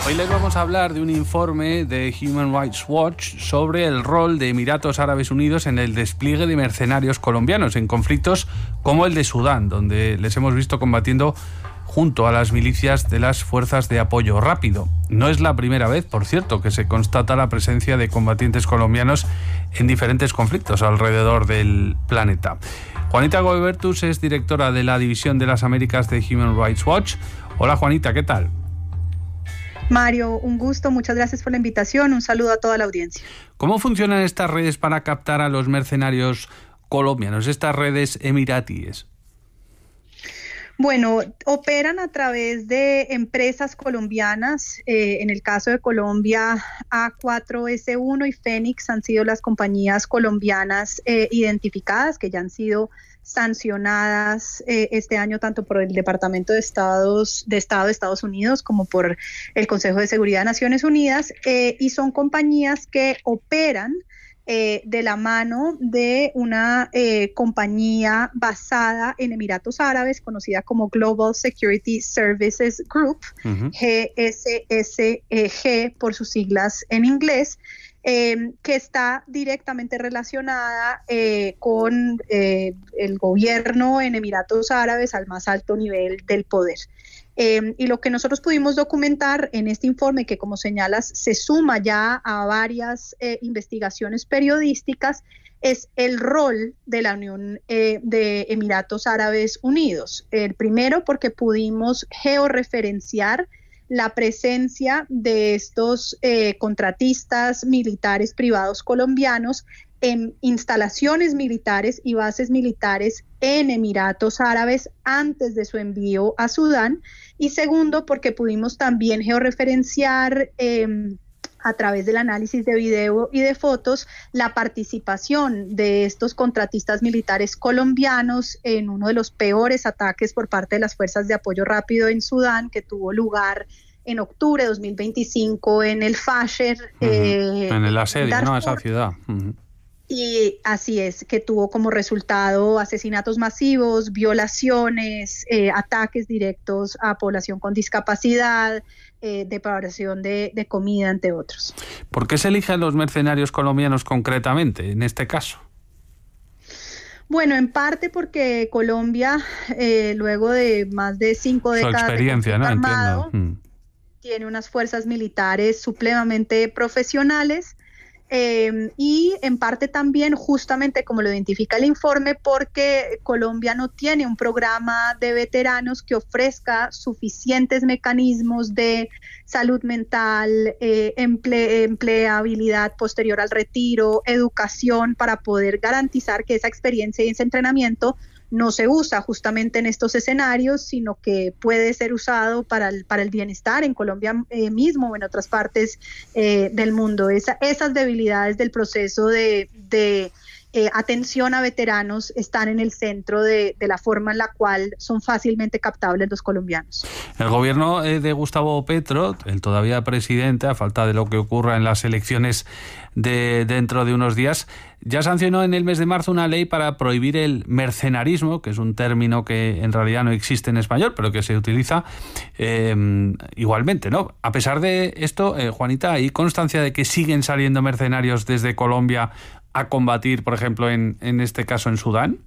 Hoy les vamos a hablar de un informe de Human Rights Watch sobre el rol de Emiratos Árabes Unidos en el despliegue de mercenarios colombianos en conflictos como el de Sudán, donde les hemos visto combatiendo junto a las milicias de las fuerzas de apoyo rápido. No es la primera vez, por cierto, que se constata la presencia de combatientes colombianos en diferentes conflictos alrededor del planeta. Juanita Goibertus es directora de la División de las Américas de Human Rights Watch. Hola Juanita, ¿qué tal? Mario, un gusto, muchas gracias por la invitación, un saludo a toda la audiencia. ¿Cómo funcionan estas redes para captar a los mercenarios colombianos, estas redes emiratíes? Bueno, operan a través de empresas colombianas. En el caso de Colombia, A4S1 y Fénix han sido las compañías colombianas identificadas, que ya han sido sancionadas este año tanto por el Departamento de Estado de Estados Unidos como por el Consejo de Seguridad de Naciones Unidas, y son compañías que operan de la mano de una compañía basada en Emiratos Árabes, conocida como Global Security Services Group, GSSG por sus siglas en inglés, que está directamente relacionada con el gobierno en Emiratos Árabes al más alto nivel del poder. Y lo que nosotros pudimos documentar en este informe, que como señalas se suma ya a varias investigaciones periodísticas, es el rol de la Unión de Emiratos Árabes Unidos. El primero, porque pudimos georreferenciar la presencia de estos contratistas militares privados colombianos en instalaciones militares y bases militares en Emiratos Árabes antes de su envío a Sudán. Y segundo, porque pudimos también georreferenciar a través del análisis de video y de fotos la participación de estos contratistas militares colombianos en uno de los peores ataques por parte de las fuerzas de apoyo rápido en Sudán, que tuvo lugar en octubre de 2025 en el Fasher. En el asedio, ¿no?, a esa ciudad. Y así es, que tuvo como resultado asesinatos masivos, violaciones, ataques directos a población con discapacidad, depravación de comida, entre otros. ¿Por qué se eligen los mercenarios colombianos concretamente en este caso? Bueno, en parte porque Colombia, luego de más de 5 décadas de conflicto armado, tiene unas fuerzas militares supremamente profesionales. Y en parte también, justamente como lo identifica el informe, porque Colombia no tiene un programa de veteranos que ofrezca suficientes mecanismos de salud mental, empleabilidad posterior al retiro, educación, para poder garantizar que esa experiencia y ese entrenamiento no se usa justamente en estos escenarios, sino que puede ser usado para el bienestar en Colombia mismo o en otras partes del mundo. Esas debilidades del proceso de atención a veteranos están en el centro de la forma en la cual son fácilmente captables los colombianos. El gobierno de Gustavo Petro, el todavía presidente, a falta de lo que ocurra en las elecciones de dentro de unos días, ya sancionó en el mes de marzo una ley para prohibir el mercenarismo, que es un término que en realidad no existe en español, pero que se utiliza igualmente, ¿no? A pesar de esto, Juanita, ¿hay constancia de que siguen saliendo mercenarios desde Colombia a combatir, por ejemplo, en este caso en Sudán?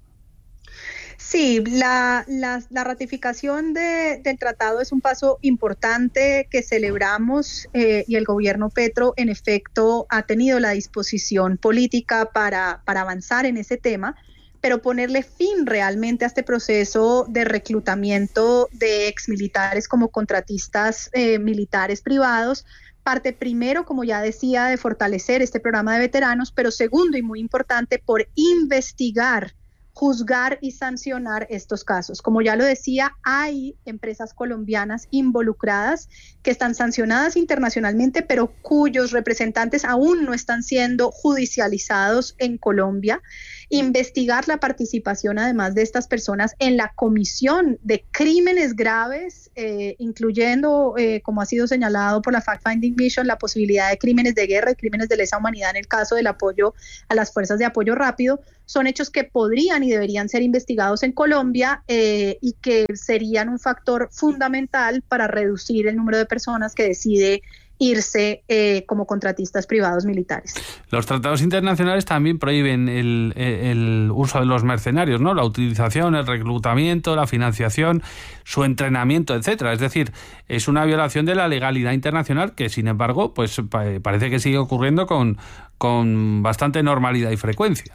Sí, la ratificación del tratado es un paso importante que celebramos, y el gobierno Petro en efecto ha tenido la disposición política para avanzar en ese tema, pero ponerle fin realmente a este proceso de reclutamiento de exmilitares como contratistas militares privados. Parte primero, como ya decía, de fortalecer este programa de veteranos, pero segundo y muy importante, por investigar, juzgar y sancionar estos casos. Como ya lo decía, hay empresas colombianas involucradas que están sancionadas internacionalmente, pero cuyos representantes aún no están siendo judicializados en Colombia. Investigar la participación, además de estas personas, en la comisión de crímenes graves, incluyendo, como ha sido señalado por la Fact Finding Mission, la posibilidad de crímenes de guerra y crímenes de lesa humanidad en el caso del apoyo a las fuerzas de apoyo rápido, son hechos que podrían y deberían ser investigados en Colombia y que serían un factor fundamental para reducir el número de personas que decide irse como contratistas privados militares. Los tratados internacionales también prohíben el uso de los mercenarios, ¿no? La utilización, el reclutamiento, la financiación, su entrenamiento, etcétera. Es decir, es una violación de la legalidad internacional que, sin embargo, pues parece que sigue ocurriendo con bastante normalidad y frecuencia.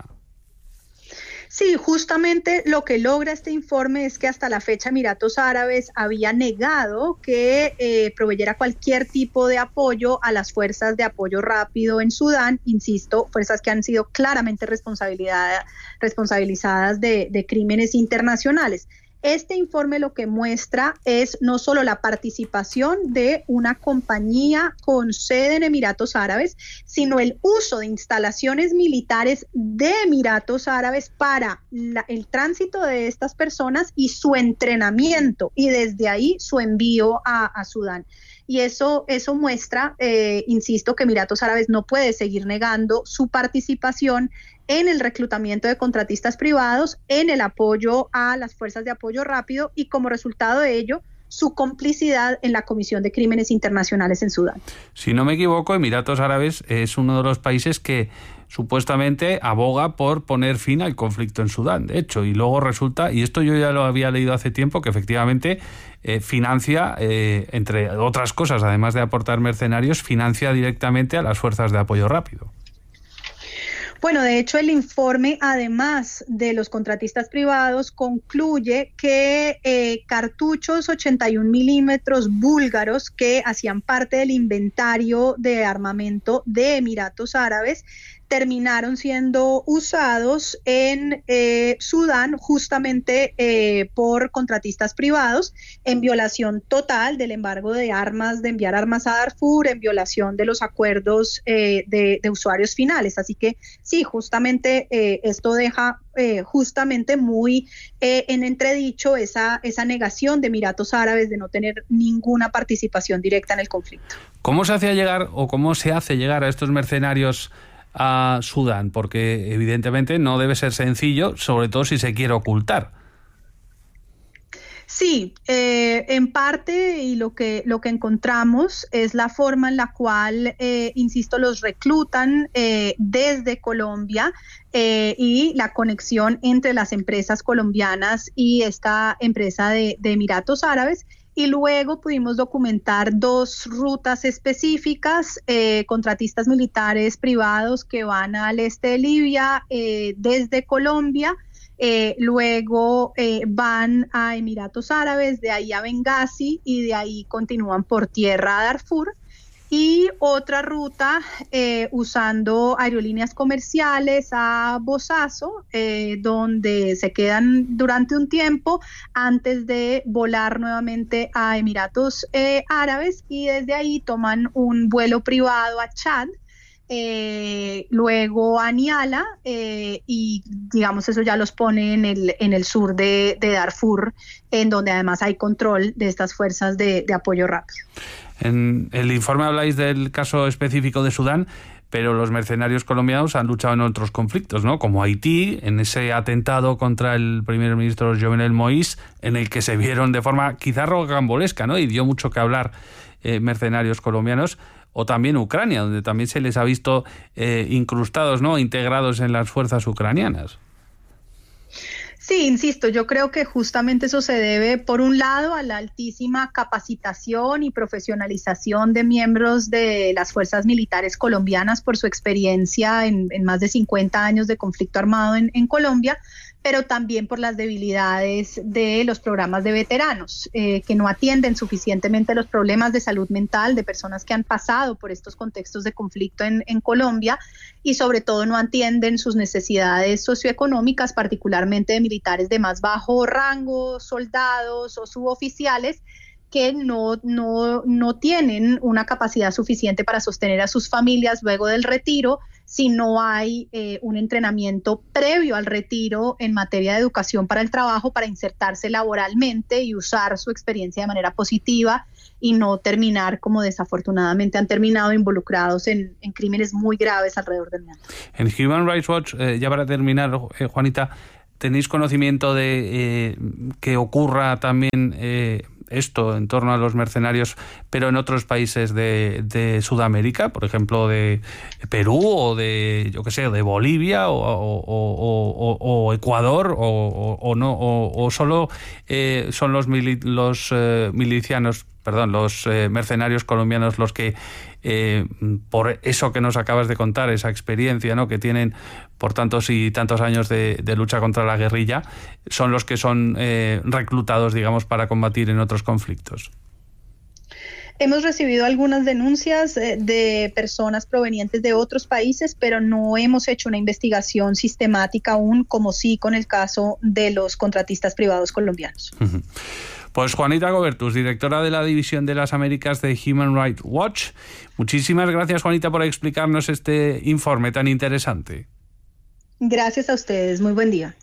Sí, justamente lo que logra este informe es que hasta la fecha Emiratos Árabes había negado que proveyera cualquier tipo de apoyo a las fuerzas de apoyo rápido en Sudán, insisto, fuerzas que han sido claramente responsabilizadas de crímenes internacionales. Este informe lo que muestra es no solo la participación de una compañía con sede en Emiratos Árabes, sino el uso de instalaciones militares de Emiratos Árabes para el tránsito de estas personas y su entrenamiento, y desde ahí su envío a Sudán. Y eso muestra, insisto, que Emiratos Árabes no puede seguir negando su participación en el reclutamiento de contratistas privados, en el apoyo a las fuerzas de apoyo rápido y como resultado de ello, su complicidad en la comisión de crímenes internacionales en Sudán. Si no me equivoco, Emiratos Árabes es uno de los países que supuestamente aboga por poner fin al conflicto en Sudán, de hecho, y luego resulta, y esto yo ya lo había leído hace tiempo, que efectivamente financia, entre otras cosas, además de aportar mercenarios, financia directamente a las fuerzas de apoyo rápido. Bueno, de hecho el informe, además de los contratistas privados, concluye que cartuchos 81 milímetros búlgaros que hacían parte del inventario de armamento de Emiratos Árabes terminaron siendo usados en Sudán justamente por contratistas privados en violación total del embargo de armas, de enviar armas a Darfur, en violación de los acuerdos de usuarios finales. Así que sí, justamente esto deja justamente muy en entredicho esa negación de Emiratos Árabes de no tener ninguna participación directa en el conflicto. ¿Cómo se hace llegar o cómo se hace llegar a estos mercenarios a Sudán? Porque evidentemente no debe ser sencillo, sobre todo si se quiere ocultar. Sí, en parte, y lo que encontramos es la forma en la cual, insisto, los reclutan desde Colombia y la conexión entre las empresas colombianas y esta empresa de Emiratos Árabes. Y luego pudimos documentar 2 rutas específicas, contratistas militares privados que van al este de Libia desde Colombia, luego van a Emiratos Árabes, de ahí a Benghazi y de ahí continúan por tierra a Darfur. Y otra ruta usando aerolíneas comerciales a Bosaso, donde se quedan durante un tiempo antes de volar nuevamente a Emiratos Árabes y desde ahí toman un vuelo privado a Chad, luego a Niala y digamos eso ya los pone en el sur de Darfur, en donde además hay control de estas fuerzas de apoyo rápido. En el informe habláis del caso específico de Sudán, pero los mercenarios colombianos han luchado en otros conflictos, ¿no? Como Haití, en ese atentado contra el primer ministro Jovenel Moïse, en el que se vieron de forma quizá rocambolesca, ¿no? Y dio mucho que hablar mercenarios colombianos, o también Ucrania, donde también se les ha visto incrustados, ¿no? Integrados en las fuerzas ucranianas. Sí, insisto, yo creo que justamente eso se debe, por un lado, a la altísima capacitación y profesionalización de miembros de las fuerzas militares colombianas por su experiencia en más de 50 años de conflicto armado en Colombia, pero también por las debilidades de los programas de veteranos, que no atienden suficientemente los problemas de salud mental de personas que han pasado por estos contextos de conflicto en Colombia y sobre todo no atienden sus necesidades socioeconómicas, particularmente de militares de más bajo rango, soldados o suboficiales, que no tienen una capacidad suficiente para sostener a sus familias luego del retiro, si no hay un entrenamiento previo al retiro en materia de educación para el trabajo, para insertarse laboralmente y usar su experiencia de manera positiva y no terminar, como desafortunadamente han terminado, involucrados en crímenes muy graves alrededor del mundo. En Human Rights Watch, ya para terminar, Juanita, ¿Tenéis conocimiento de que ocurra también esto en torno a los mercenarios, pero en otros países de Sudamérica, por ejemplo de Perú o de, yo qué sé, de Bolivia o Ecuador o no, o solo son los mercenarios colombianos los que por eso que nos acabas de contar, esa experiencia, ¿no?, que tienen por tantos y tantos años de lucha contra la guerrilla, son los que son reclutados, digamos, para combatir en otros conflictos? Hemos recibido algunas denuncias de personas provenientes de otros países, pero no hemos hecho una investigación sistemática aún, como sí con el caso de los contratistas privados colombianos. Uh-huh. Pues Juanita Gobertus, directora de la División de las Américas de Human Rights Watch. Muchísimas gracias, Juanita, por explicarnos este informe tan interesante. Gracias a ustedes. Muy buen día.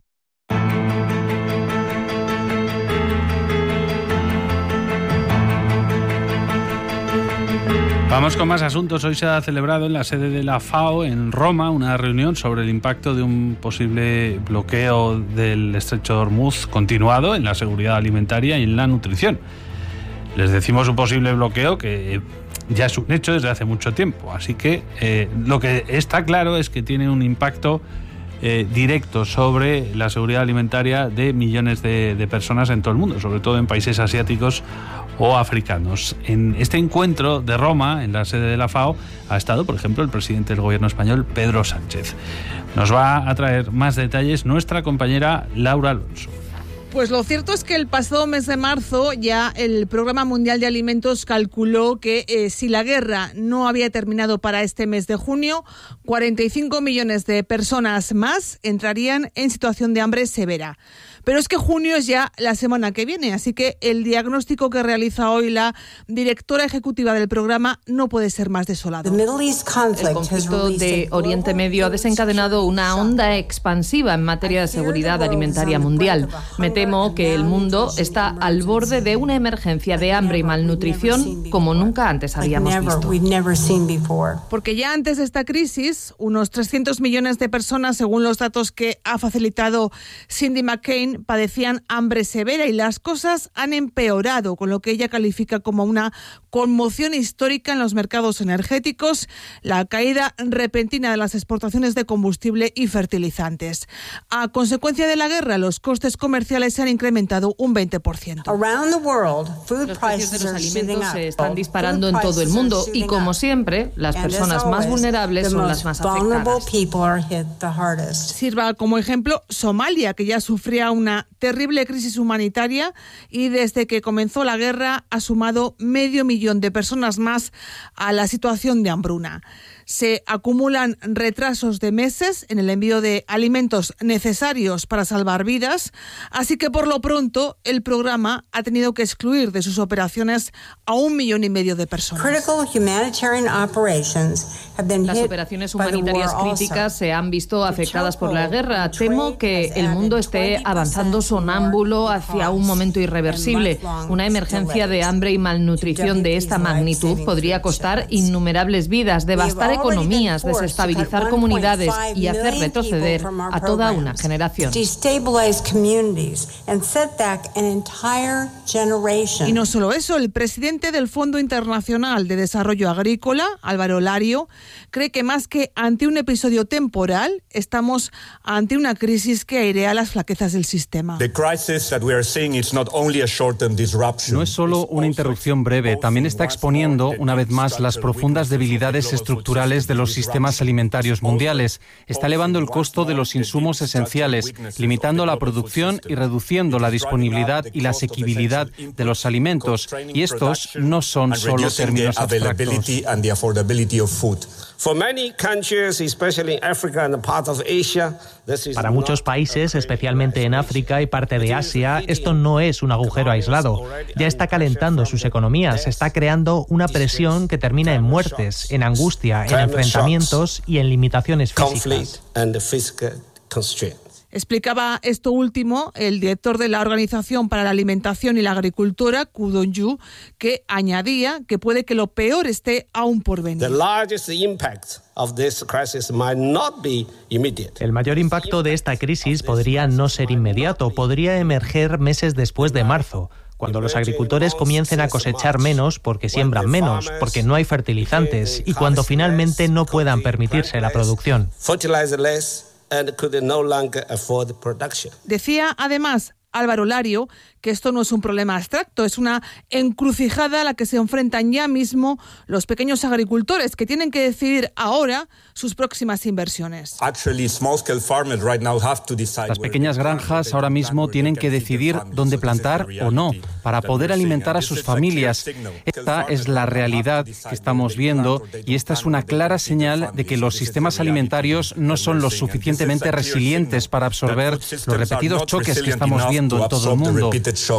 Vamos con más asuntos. Hoy se ha celebrado en la sede de la FAO en Roma una reunión sobre el impacto de un posible bloqueo del estrecho de Hormuz continuado en la seguridad alimentaria y en la nutrición. Les decimos un posible bloqueo que ya es un hecho desde hace mucho tiempo, así que lo que está claro es que tiene un impacto directo sobre la seguridad alimentaria de millones de personas en todo el mundo, sobre todo en países asiáticos o africanos. En este encuentro de Roma, en la sede de la FAO, ha estado, por ejemplo, el presidente del gobierno español, Pedro Sánchez. Nos va a traer más detalles nuestra compañera Laura Alonso. Pues lo cierto es que el pasado mes de marzo ya el Programa Mundial de Alimentos calculó que si la guerra no había terminado para este mes de junio, 45 millones de personas más entrarían en situación de hambre severa. Pero es que junio es ya la semana que viene, así que el diagnóstico que realiza hoy la directora ejecutiva del programa no puede ser más desolado. El conflicto de Oriente Medio ha desencadenado una onda expansiva en materia de seguridad alimentaria mundial. Me temo que el mundo está al borde de una emergencia de hambre y malnutrición como nunca antes habíamos visto. Porque ya antes de esta crisis, unos 300 millones de personas, según los datos que ha facilitado Cindy McCain, padecían hambre severa y las cosas han empeorado, con lo que ella califica como una conmoción histórica en los mercados energéticos, la caída repentina de las exportaciones de combustible y fertilizantes. A consecuencia de la guerra, los costes comerciales se han incrementado un 20%. Los precios de los alimentos se están disparando en todo el mundo y, como siempre, las personas más vulnerables son las más afectadas. Sirva como ejemplo Somalia, que ya sufría una terrible crisis humanitaria y desde que comenzó la guerra ha sumado 500.000 de personas más a la situación de hambruna. Se acumulan retrasos de meses en el envío de alimentos necesarios para salvar vidas, así que por lo pronto el programa ha tenido que excluir de sus operaciones a 1,5 millones de personas. Las operaciones humanitarias críticas se han visto afectadas por la guerra. Temo que el mundo esté avanzando sonámbulo hacia un momento irreversible. Una emergencia de hambre y malnutrición de esta magnitud podría costar innumerables vidas, devastar economías, desestabilizar comunidades y hacer retroceder a toda una generación. Y no solo eso, el presidente del Fondo Internacional de Desarrollo Agrícola, Álvaro Lario, cree que más que ante un episodio temporal, estamos ante una crisis que airea las flaquezas del sistema. No es solo una interrupción breve, también está exponiendo una vez más las profundas debilidades estructurales de los sistemas alimentarios mundiales. Está elevando el costo de los insumos esenciales, limitando la producción y reduciendo la disponibilidad y la asequibilidad de los alimentos. Y estos no son solo términos abstractos. Para muchos países, especialmente en África y parte de Asia, esto no es un agujero aislado. Ya está calentando sus economías, está creando una presión que termina en muertes, en angustia, en enfrentamientos y en limitaciones físicas. Explicaba esto último el director de la Organización para la Alimentación y la Agricultura, Ku Dong-yu, que añadía que puede que lo peor esté aún por venir. El mayor impacto de esta crisis podría no ser inmediato, podría emerger meses después de marzo, cuando los agricultores comiencen a cosechar menos porque siembran menos, porque no hay fertilizantes y cuando finalmente no puedan permitirse la producción. Decía además Álvaro Lario que esto no es un problema abstracto, es una encrucijada a la que se enfrentan ya mismo los pequeños agricultores que tienen que decidir ahora sus próximas inversiones. Las pequeñas granjas ahora mismo tienen que decidir dónde plantar o no para poder alimentar a sus familias. Esta es la realidad que estamos viendo y esta es una clara señal de que los sistemas alimentarios no son lo suficientemente resilientes para absorber los repetidos choques que estamos viendo en todo el mundo.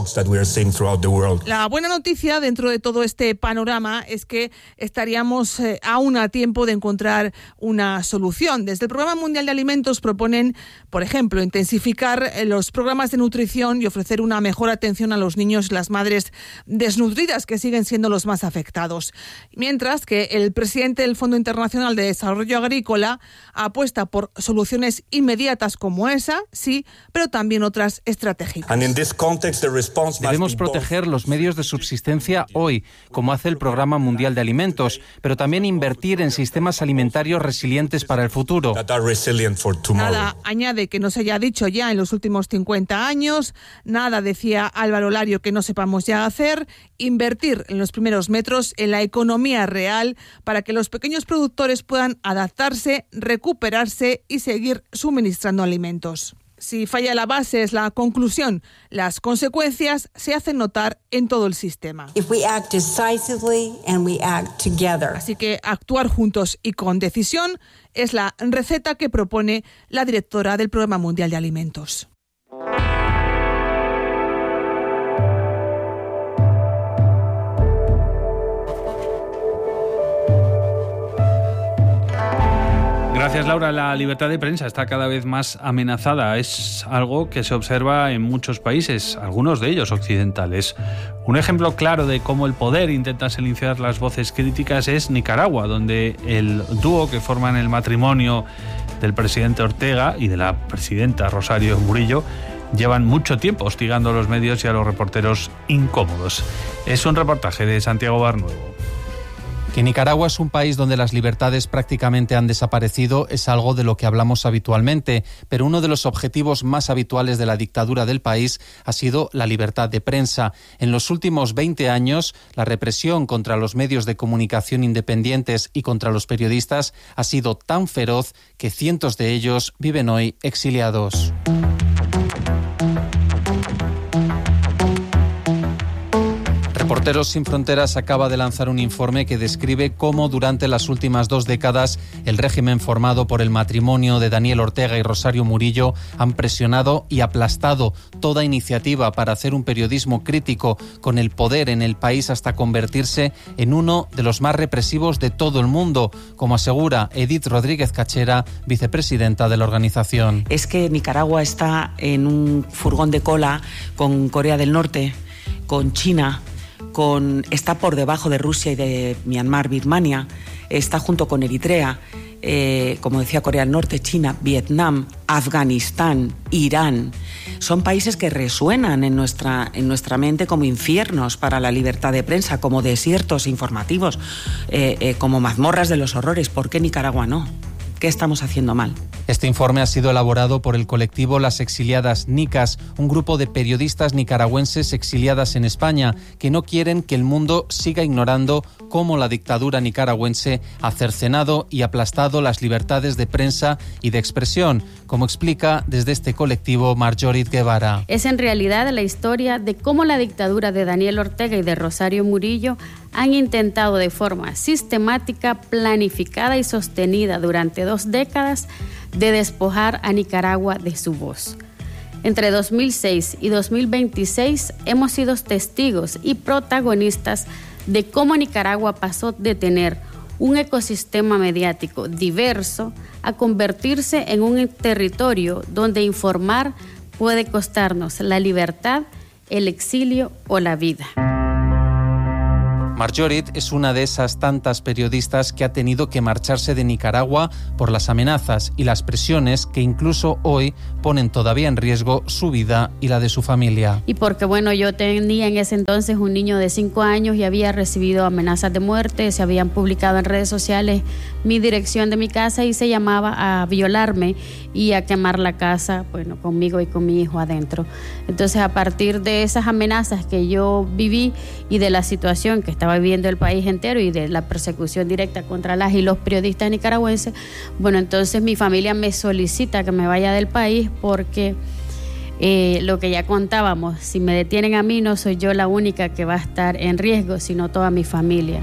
La buena noticia dentro de todo este panorama es que estaríamos aún a tiempo de encontrar una solución. Desde el Programa Mundial de Alimentos proponen, por ejemplo, intensificar los programas de nutrición y ofrecer una mejor atención a los niños y las madres desnutridas, que siguen siendo los más afectados. Mientras que el presidente del Fondo Internacional de Desarrollo Agrícola apuesta por soluciones inmediatas como esa, sí, pero también otras estratégicas. Debemos proteger los medios de subsistencia hoy, como hace el Programa Mundial de Alimentos, pero también invertir en sistemas alimentarios resilientes para el futuro. Nada, añade, que no se haya dicho ya en los últimos 50 años, nada, decía Álvaro Lario, que no sepamos ya hacer, invertir en los primeros metros en la economía real para que los pequeños productores puedan adaptarse, recuperarse y seguir suministrando alimentos. Si falla la base, es la conclusión. Las consecuencias se hacen notar en todo el sistema. Así que actuar juntos y con decisión es la receta que propone la directora del Programa Mundial de Alimentos. Gracias, Laura. La libertad de prensa está cada vez más amenazada. Es algo que se observa en muchos países, algunos de ellos occidentales. Un ejemplo claro de cómo el poder intenta silenciar las voces críticas es Nicaragua, donde el dúo que forman el matrimonio del presidente Ortega y de la presidenta Rosario Murillo llevan mucho tiempo hostigando a los medios y a los reporteros incómodos. Es un reportaje de Santiago Barnuevo. Que Nicaragua es un país donde las libertades prácticamente han desaparecido es algo de lo que hablamos habitualmente, pero uno de los objetivos más habituales de la dictadura del país ha sido la libertad de prensa. En los últimos 20 años, la represión contra los medios de comunicación independientes y contra los periodistas ha sido tan feroz que cientos de ellos viven hoy exiliados. Reporteros Sin Fronteras acaba de lanzar un informe que describe cómo durante las últimas 2 décadas el régimen formado por el matrimonio de Daniel Ortega y Rosario Murillo han presionado y aplastado toda iniciativa para hacer un periodismo crítico con el poder en el país hasta convertirse en uno de los más represivos de todo el mundo, como asegura Edith Rodríguez Cachera, vicepresidenta de la organización. Es que Nicaragua está en un furgón de cola con Corea del Norte, con China, está por debajo de Rusia y de Myanmar, Birmania, está junto con Eritrea, como decía, Corea del Norte, China, Vietnam, Afganistán, Irán. Son países que resuenan en nuestra mente como infiernos para la libertad de prensa, como desiertos informativos, como mazmorras de los horrores. ¿Por qué Nicaragua no? ¿Qué estamos haciendo mal? Este informe ha sido elaborado por el colectivo Las Exiliadas Nicas, un grupo de periodistas nicaragüenses exiliadas en España que no quieren que el mundo siga ignorando cómo la dictadura nicaragüense ha cercenado y aplastado las libertades de prensa y de expresión, como explica desde este colectivo Marjorie Guevara. Es en realidad la historia de cómo la dictadura de Daniel Ortega y de Rosario Murillo han intentado de forma sistemática, planificada y sostenida durante 2 décadas de despojar a Nicaragua de su voz. Entre 2006 y 2026 hemos sido testigos y protagonistas de cómo Nicaragua pasó de tener un ecosistema mediático diverso a convertirse en un territorio donde informar puede costarnos la libertad, el exilio o la vida. Marjorie es una de esas tantas periodistas que ha tenido que marcharse de Nicaragua por las amenazas y las presiones que incluso hoy ponen todavía en riesgo su vida y la de su familia. Y porque, bueno, yo tenía en ese entonces un niño de 5 años y había recibido amenazas de muerte, se habían publicado en redes sociales mi dirección de mi casa y se llamaba a violarme y a quemar la casa, bueno, conmigo y con mi hijo adentro. Entonces, a partir de esas amenazas que yo viví y de la situación que estaba viviendo el país entero y de la persecución directa contra las y los periodistas nicaragüenses, bueno, entonces mi familia me solicita que me vaya del país porque lo que ya contábamos, si me detienen a mí no soy yo la única que va a estar en riesgo, sino toda mi familia.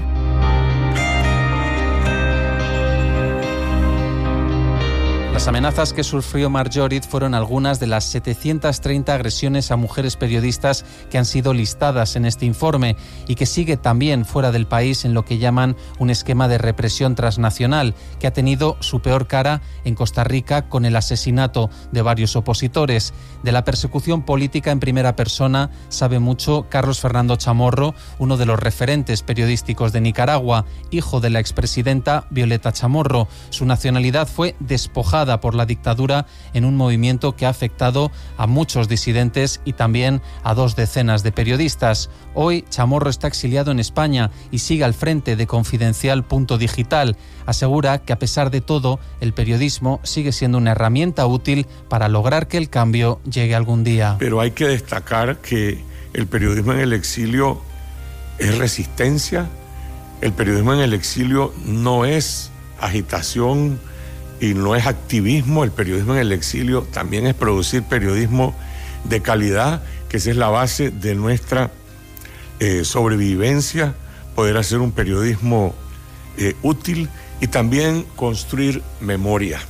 Las amenazas que sufrió Marjorie fueron algunas de las 730 agresiones a mujeres periodistas que han sido listadas en este informe y que sigue también fuera del país en lo que llaman un esquema de represión transnacional que ha tenido su peor cara en Costa Rica con el asesinato de varios opositores. De la persecución política en primera persona sabe mucho Carlos Fernando Chamorro, uno de los referentes periodísticos de Nicaragua, hijo de la expresidenta Violeta Chamorro. Su nacionalidad fue despojada por la dictadura en un movimiento que ha afectado a muchos disidentes y también a 2 decenas de periodistas. Hoy Chamorro está exiliado en España y sigue al frente de Confidencial.digital. Asegura que a pesar de todo, el periodismo sigue siendo una herramienta útil para lograr que el cambio llegue algún día. Pero hay que destacar que el periodismo en el exilio es resistencia. El periodismo en el exilio no es agitación y no es activismo. El periodismo en el exilio también es producir periodismo de calidad, que esa es la base de nuestra sobrevivencia, poder hacer un periodismo útil y también construir memoria.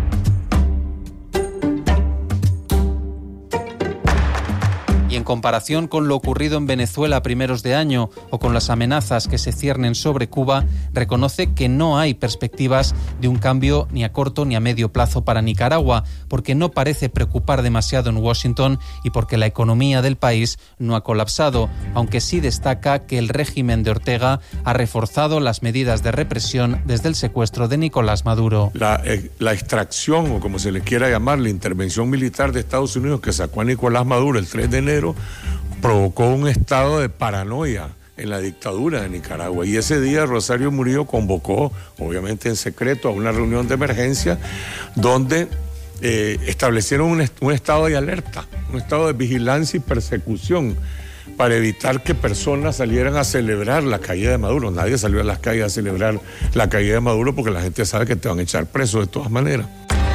En comparación con lo ocurrido en Venezuela a primeros de año o con las amenazas que se ciernen sobre Cuba, reconoce que no hay perspectivas de un cambio ni a corto ni a medio plazo para Nicaragua, porque no parece preocupar demasiado en Washington y porque la economía del país no ha colapsado, aunque sí destaca que el régimen de Ortega ha reforzado las medidas de represión desde el secuestro de Nicolás Maduro. La extracción, o como se le quiera llamar, la intervención militar de Estados Unidos que sacó a Nicolás Maduro el 3 de enero, provocó un estado de paranoia en la dictadura de Nicaragua. Y ese día Rosario Murillo convocó, obviamente en secreto, a una reunión de emergencia donde establecieron un estado de alerta, un estado de vigilancia y persecución para evitar que personas salieran a celebrar la caída de Maduro. Nadie salió a las calles a celebrar la caída de Maduro porque la gente sabe que te van a echar preso de todas maneras.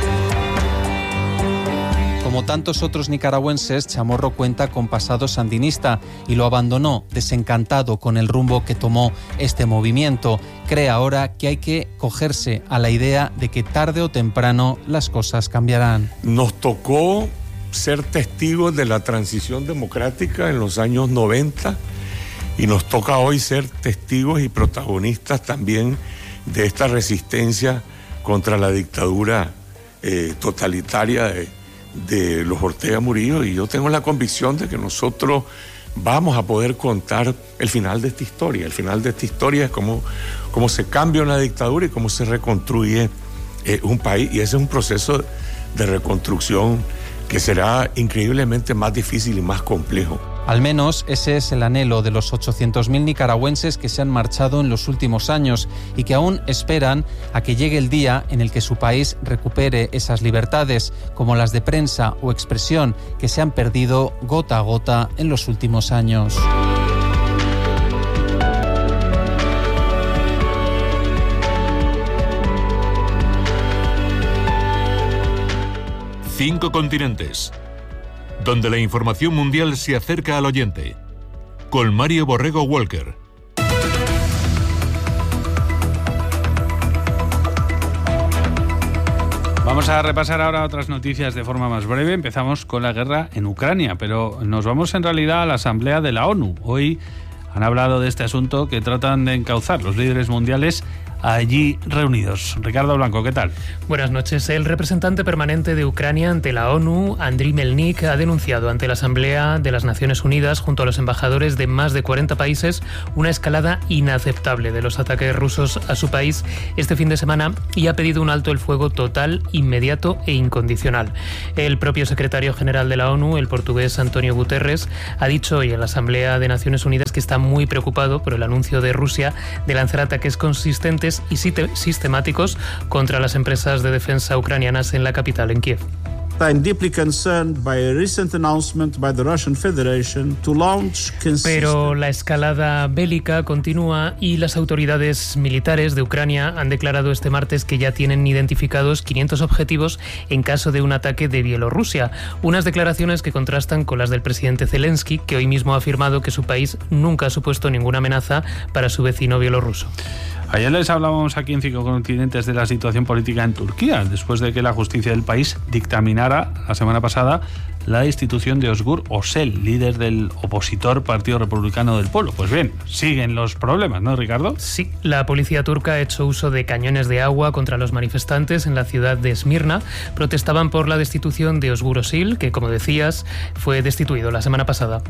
Como tantos otros nicaragüenses, Chamorro cuenta con pasado sandinista y lo abandonó desencantado con el rumbo que tomó este movimiento. Cree ahora que hay que cogerse a la idea de que tarde o temprano las cosas cambiarán. Nos tocó ser testigos de la transición democrática en los años 90 y nos toca hoy ser testigos y protagonistas también de esta resistencia contra la dictadura totalitaria de los Ortega Murillo, y yo tengo la convicción de que nosotros vamos a poder contar el final de esta historia. El final de esta historia es cómo se cambia una dictadura y cómo se reconstruye un país, y ese es un proceso de reconstrucción que será increíblemente más difícil y más complejo. Al menos ese es el anhelo de los 800.000 nicaragüenses que se han marchado en los últimos años y que aún esperan a que llegue el día en el que su país recupere esas libertades, como las de prensa o expresión, que se han perdido gota a gota en los últimos años. Cinco continentes, donde la información mundial se acerca al oyente. Con Mario Borrego Walker. Vamos a repasar ahora otras noticias de forma más breve. Empezamos con la guerra en Ucrania, pero nos vamos en realidad a la Asamblea de la ONU. Hoy han hablado de este asunto que tratan de encauzar los líderes mundiales allí reunidos. Ricardo Blanco, ¿qué tal? Buenas noches. El representante permanente de Ucrania ante la ONU, Andriy Melnik, ha denunciado ante la Asamblea de las Naciones Unidas, junto a los embajadores de más de 40 países, una escalada inaceptable de los ataques rusos a su país este fin de semana y ha pedido un alto el fuego total, inmediato e incondicional. El propio secretario general de la ONU, el portugués António Guterres, ha dicho hoy en la Asamblea de Naciones Unidas que está muy preocupado por el anuncio de Rusia de lanzar ataques consistentes y sistemáticos contra las empresas de defensa ucranianas en la capital, en Kiev. Pero la escalada bélica continúa y las autoridades militares de Ucrania han declarado este martes que ya tienen identificados 500 objetivos en caso de un ataque de Bielorrusia. Unas declaraciones que contrastan con las del presidente Zelensky, que hoy mismo ha afirmado que su país nunca ha supuesto ninguna amenaza para su vecino bielorruso. Ayer les hablábamos aquí en 5 Continentes de la situación política en Turquía, después de que la justicia del país dictaminara la semana pasada la destitución de Özgür Özel, líder del opositor Partido Republicano del Pueblo. Pues bien, siguen los problemas, ¿no, Ricardo? Sí, la policía turca ha hecho uso de cañones de agua contra los manifestantes en la ciudad de Esmirna. Protestaban por la destitución de Özgür Özel, que, como decías, fue destituido la semana pasada.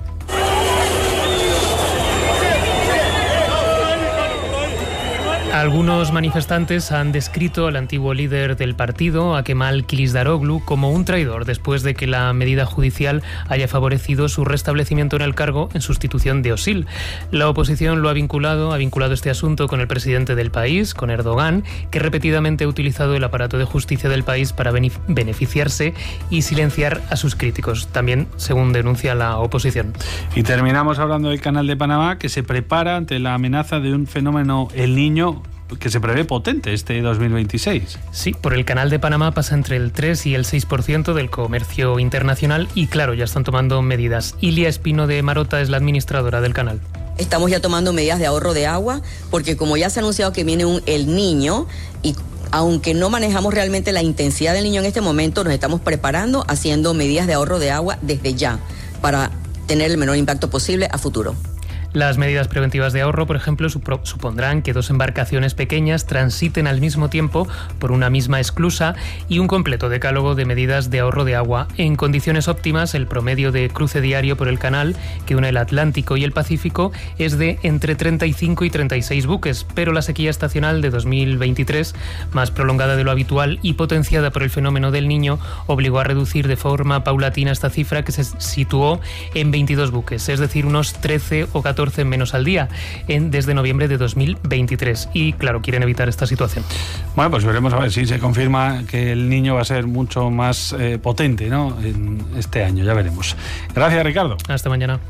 Algunos manifestantes han descrito al antiguo líder del partido, a Kemal Kılıçdaroğlu, como un traidor después de que la medida judicial haya favorecido su restablecimiento en el cargo en sustitución de Özel. La oposición lo ha vinculado este asunto con el presidente del país, con Erdogan, que repetidamente ha utilizado el aparato de justicia del país para beneficiarse y silenciar a sus críticos, también según denuncia la oposición. Y terminamos hablando del Canal de Panamá, que se prepara ante la amenaza de un fenómeno El Niño que se prevé potente este 2026. Sí, por el Canal de Panamá pasa entre el 3 y el 6% del comercio internacional y, claro, ya están tomando medidas. Ilia Espino de Marota es la administradora del canal. Estamos ya tomando medidas de ahorro de agua porque, como ya se ha anunciado que viene un El Niño, y aunque no manejamos realmente la intensidad del Niño en este momento, nos estamos preparando haciendo medidas de ahorro de agua desde ya para tener el menor impacto posible a futuro. Las medidas preventivas de ahorro, por ejemplo, supondrán que 2 embarcaciones pequeñas transiten al mismo tiempo por una misma esclusa y un completo decálogo de medidas de ahorro de agua. En condiciones óptimas, el promedio de cruce diario por el canal que une el Atlántico y el Pacífico es de entre 35 y 36 buques, pero la sequía estacional de 2023, más prolongada de lo habitual y potenciada por el fenómeno del Niño, obligó a reducir de forma paulatina esta cifra, que se situó en 22 buques, es decir, unos 13 o 14 menos al día desde noviembre de 2023. Y claro, quieren evitar esta situación. Bueno, pues veremos a ver si se confirma que El Niño va a ser mucho más potente, ¿no?, en este año, ya veremos. Gracias, Ricardo. Hasta mañana.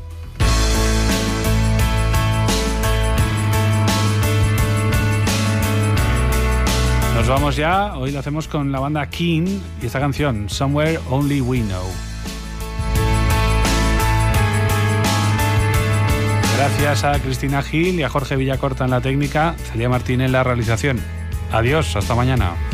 Nos vamos ya, hoy lo hacemos con la banda King y esta canción, Somewhere Only We Know. Gracias a Cristina Gil y a Jorge Villacorta en la técnica, Celia Martín en la realización. Adiós, hasta mañana.